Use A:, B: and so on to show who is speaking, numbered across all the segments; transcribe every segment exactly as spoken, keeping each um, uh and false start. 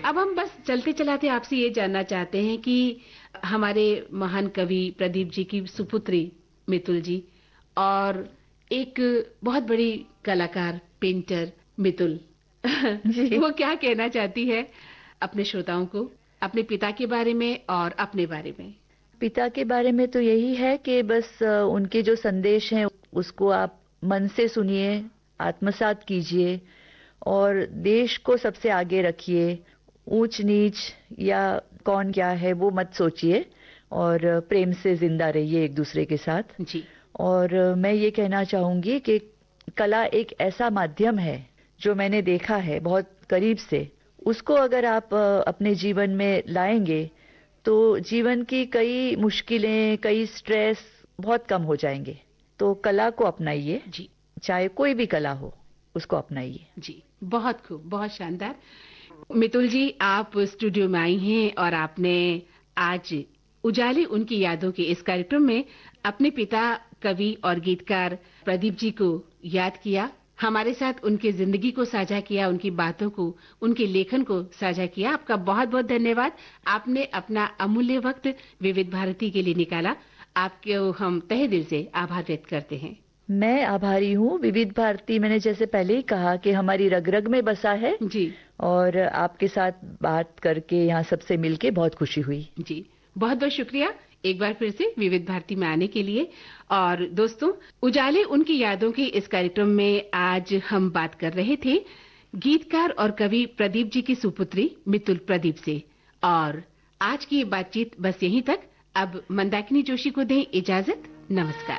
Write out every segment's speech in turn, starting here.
A: अब हम बस चलते चलाते आपसे ये जानना चाहते हैं कि हमारे महान कवि प्रदीप जी की सुपुत्री मितुल जी और एक बहुत बड़ी कलाकार पेंटर मितुल वो क्या कहना चाहती है अपने श्रोताओं को अपने पिता के बारे में और अपने बारे में।
B: पिता के बारे में तो यही है कि बस उनके जो संदेश हैं उसको आप मन से सुनिए, आत्मसात कीजिए और देश को सबसे आगे रखिए। ऊंच नीच या कौन क्या है वो मत सोचिए और प्रेम से जिंदा रहिए एक दूसरे के साथ
A: जी।
B: और मैं ये कहना चाहूंगी कि कला एक ऐसा माध्यम है जो मैंने देखा है बहुत करीब से, उसको अगर आप अपने जीवन में लाएंगे तो जीवन की कई मुश्किलें, कई स्ट्रेस बहुत कम हो जाएंगे। तो कला को अपनाइए
A: जी,
B: चाहे कोई भी कला हो उसको अपनाइए।
A: जी, बहुत खूब, बहुत शानदार। मितुल जी, आप स्टूडियो में आई हैं और आपने आज उजाले उनकी यादों के इस कार्यक्रम में अपने पिता कवि और गीतकार प्रदीप जी को याद किया, हमारे साथ उनकी जिंदगी को साझा किया, उनकी बातों को, उनके लेखन को साझा किया। आपका बहुत बहुत धन्यवाद। आपने अपना अमूल्य वक्त विविध भारती के लिए निकाला। आपको हम तहे दिल से आभार व्यक्त करते हैं।
B: मैं आभारी हूँ। विविध भारती मैंने जैसे पहले ही कहा कि हमारी रग रग में बसा है
A: जी, और
B: आपके साथ बात करके यहाँ सबसे मिलके बहुत खुशी हुई।
A: जी, बहुत बहुत शुक्रिया एक बार फिर से विविध भारती में आने के लिए। और दोस्तों, उजाले उनकी यादों के इस कार्यक्रम में आज हम बात कर रहे थे गीतकार और कवि प्रदीप जी की सुपुत्री मितुल प्रदीप से। और आज की ये बातचीत बस यहीं तक। अब मंदाकिनी जोशी को दें इजाजत। नमस्कार।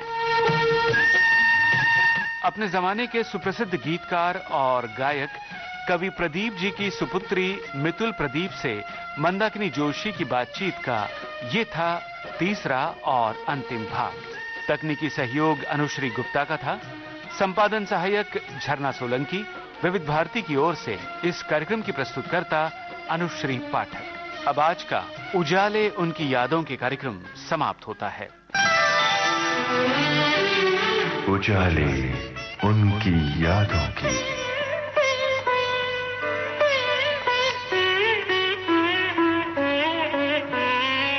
C: अपने जमाने के सुप्रसिद्ध गीतकार और गायक कवि प्रदीप जी की सुपुत्री मितुल प्रदीप से मंदाकिनी जोशी की बातचीत का ये था तीसरा और अंतिम भाग। तकनीकी सहयोग अनुश्री गुप्ता का था। संपादन सहायक झरना सोलंकी। विविध भारती की ओर से इस कार्यक्रम की प्रस्तुतकर्ता अनुश्री पाठक। अब आज का उजाले उनकी यादों के कार्यक्रम समाप्त होता है।
D: उजाले उनकी यादों की।